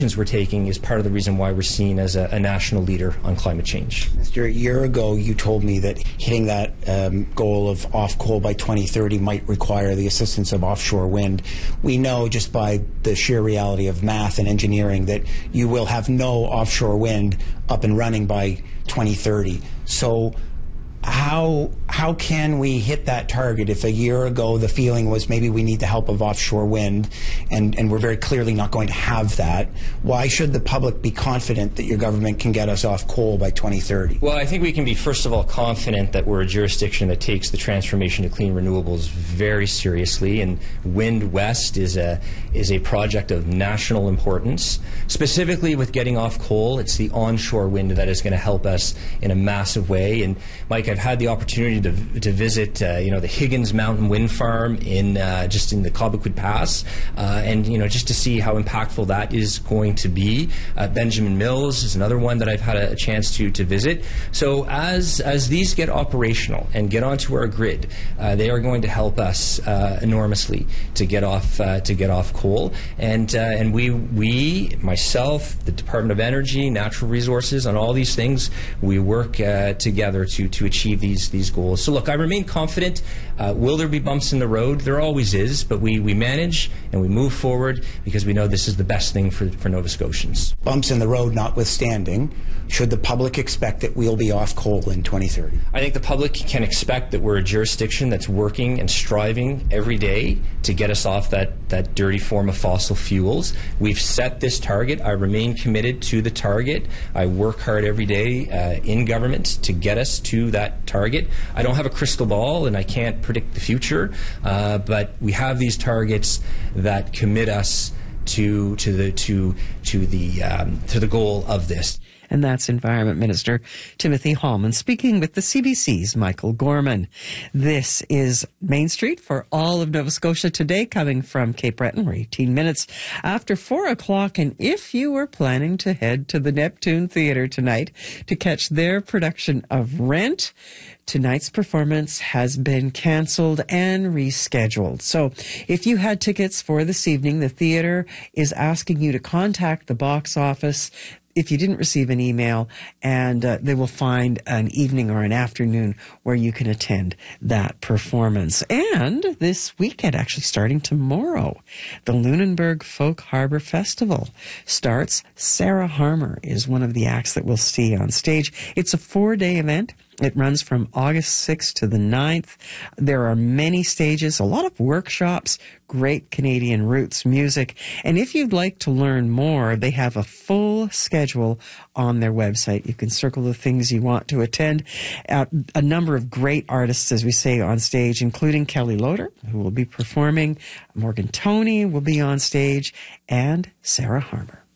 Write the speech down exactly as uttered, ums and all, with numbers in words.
we're taking is part of the reason why we're seen as a, a national leader on climate change. Mister A year ago, you told me that hitting that um, goal of off coal by twenty thirty might require the assistance of offshore wind. We know just by the sheer reality of math and engineering that you will have no offshore wind up and running by twenty thirty. So how how can we hit that target if a year ago the feeling was maybe we need the help of offshore wind, and, and we're very clearly not going to have that? Why should the public be confident that your government can get us off coal by twenty thirty? Well, I think we can be, first of all, confident that we're a jurisdiction that takes the transformation to clean renewables very seriously, and Wind West is a, is a project of national importance. Specifically with getting off coal, it's the onshore wind that is going to help us in a massive way. And Mike, I've had the opportunity to, to visit, uh, you know, the Higgins Mountain Wind Farm in uh, just in the Cobequid Pass, uh, and you know, just to see how impactful that is going to be. Uh, Benjamin Mills is another one that I've had a, a chance to to visit. So as as these get operational and get onto our grid, uh, they are going to help us uh, enormously to get off uh, to get off coal. And uh, and we we myself, the Department of Energy, Natural Resources, on all these things, we work uh, together to to achieve these these goals. So look, I remain confident. Uh, will there be bumps in the road? There always is, but we, we manage and we move forward because we know this is the best thing for, for Nova Scotians. Bumps in the road notwithstanding, should the public expect that we'll be off coal in twenty thirty? I think the public can expect that we're a jurisdiction that's working and striving every day to get us off that, that dirty form of fossil fuels. We've set this target. I remain committed to the target. I work hard every day uh, in government to get us to that target. I don't have a crystal ball and I can't predict the future, uh, but we have these targets that commit us to to the to to the um, to the goal of this. And that's Environment Minister Timothy Hallman speaking with the C B C's Michael Gorman. This is Main Street for all of Nova Scotia today, coming from Cape Breton. We're eighteen minutes after four o'clock. And if you were planning to head to the Neptune Theatre tonight to catch their production of Rent, tonight's performance has been canceled and rescheduled. So if you had tickets for this evening, the theater is asking you to contact the box office if you didn't receive an email, and uh, they will find an evening or an afternoon where you can attend that performance. And this weekend, actually starting tomorrow, the Lunenburg Folk Harbor Festival starts. Sarah Harmer is one of the acts that we'll see on stage. It's a four-day event. It runs from August sixth to the ninth. There are many stages, a lot of workshops, great Canadian roots music. And if you'd like to learn more, they have a full schedule on their website. You can circle the things you want to attend. Uh, a number of great artists, as we say, on stage, including Kelly Loader, who will be performing. Morgan Toney will be on stage, and Sarah Harmer.